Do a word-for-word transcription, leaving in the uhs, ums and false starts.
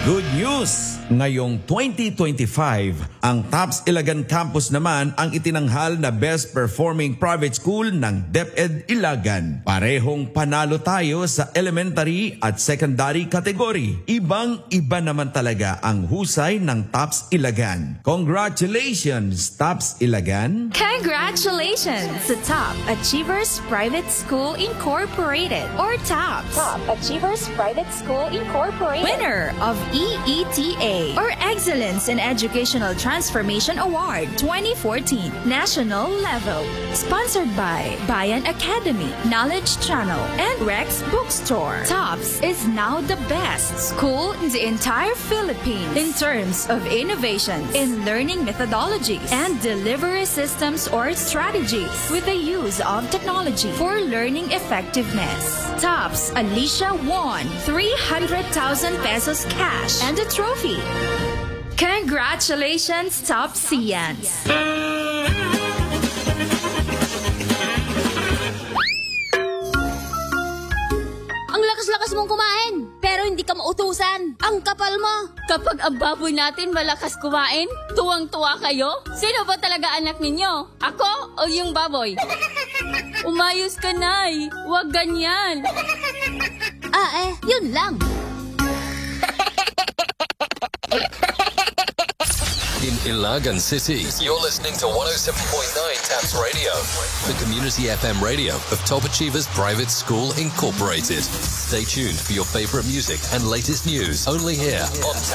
Good news! Ngayong twenty twenty-five, ang TOPS Ilagan Campus naman ang itinanghal na Best Performing Private School ng DepEd Ilagan. Parehong panalo tayo sa elementary at secondary category. Ibang-iba naman talaga ang husay ng TOPS Ilagan. Congratulations, TOPS Ilagan! Congratulations to Top Achievers Private School Incorporated, or TOPS. Top Achievers Private School Incorporated. Winner of E E T A, or Excellence in Educational Transformation Award twenty fourteen, National Level. Sponsored by Bayan Academy, Knowledge Channel, and Rex Bookstore. TOPS is now the best school in the entire Philippines in terms of innovations in learning methodologies and delivery systems or strategies with the use of technology for learning effectiveness. TOPS Alicia won three hundred thousand pesos cash and a trophy. Congratulations, TOPSians! Ang lakas-lakas mong kumain, pero hindi ka mautusan. Ang kapal mo. Kapag ang baboy natin malakas kumain, tuwang-tuwa kayo? Sino ba talaga anak ninyo? Ako o yung baboy? Umayos ka, Nay. Huwag ganyan. Ah, eh, yun lang. In Ilagan City, you're listening to one oh seven point nine TAPS Radio, the community F M radio of Top Achievers Private School Incorporated. Stay tuned for your favorite music and latest news only here on TAPS.